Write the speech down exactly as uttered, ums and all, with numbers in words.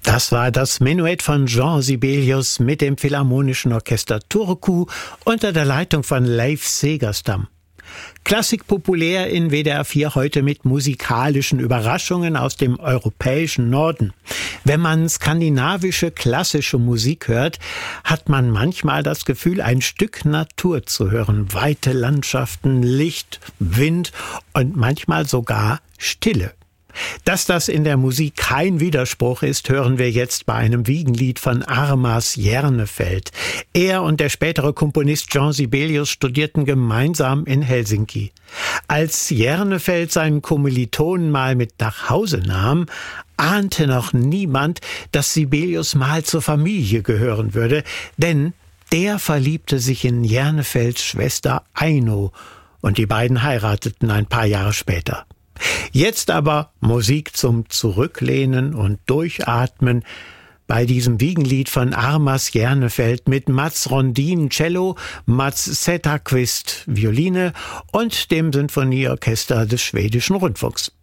Das war das Menuett von Jean Sibelius mit dem Philharmonischen Orchester Turku unter der Leitung von Leif Segerstam. Klassik populär in W D R vier heute mit musikalischen Überraschungen aus dem europäischen Norden. Wenn man skandinavische klassische Musik hört, hat man manchmal das Gefühl, ein Stück Natur zu hören. Weite Landschaften, Licht, Wind und manchmal sogar Stille. Dass das in der Musik kein Widerspruch ist, hören wir jetzt bei einem Wiegenlied von Armas Järnefeld. Er und der spätere Komponist Jean Sibelius studierten gemeinsam in Helsinki. Als Järnefeld seinen Kommilitonen mal mit nach Hause nahm, ahnte noch niemand, dass Sibelius mal zur Familie gehören würde, denn der verliebte sich in Järnefelds Schwester Aino und die beiden heirateten ein paar Jahre später. Jetzt aber Musik zum Zurücklehnen und Durchatmen bei diesem Wiegenlied von Armas Järnefeld mit Mats Rondin Cello, Mats Zetterqvist Violine und dem Sinfonieorchester des Schwedischen Rundfunks.